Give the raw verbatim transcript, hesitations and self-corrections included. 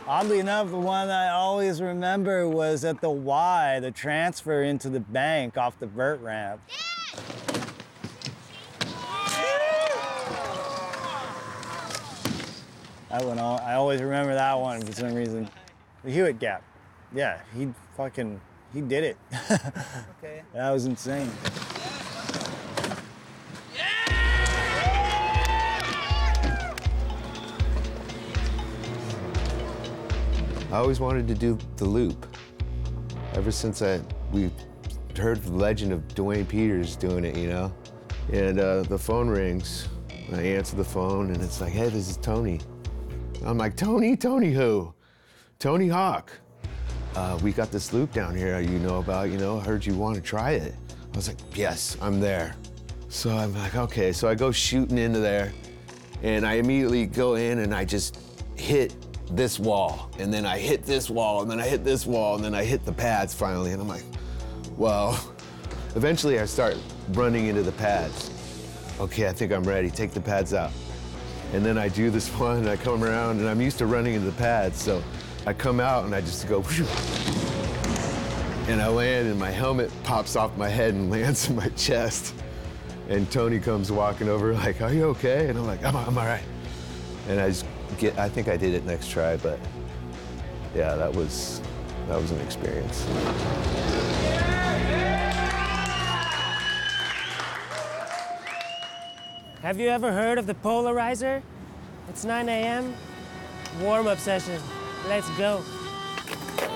Oddly enough, the one I always remember was at the Y, the transfer into the bank off the vert ramp. That one, al- I always remember that one for some reason. The Hewitt gap. Yeah, he fucking, he did it. Okay. That was insane. I always wanted to do the loop. Ever since I, we heard the legend of Dwayne Peters doing it, you know? And uh, the phone rings, I answer the phone, and it's like, hey, this is Tony. I'm like, Tony? Tony who? Tony Hawk. Uh, we got this loop down here you know about, you know, I heard you want to try it. I was like, yes, I'm there. So I'm like, okay, so I go shooting into there, and I immediately go in and I just hit this wall, and then I hit this wall, and then I hit this wall, and then I hit the pads finally, and I'm like, well, eventually I start running into the pads. Okay, I think I'm ready, take the pads out. And then I do this one, and I come around, and I'm used to running into the pads, so I come out, and I just go, whew, and I land, and my helmet pops off my head and lands in my chest. And Tony comes walking over like, are you okay? And I'm like, I'm, I'm all right. And I just get, I think I did it next try, but yeah, that was, that was an experience. Have you ever heard of the Polarizer? It's nine A M Warm-up session. Let's go.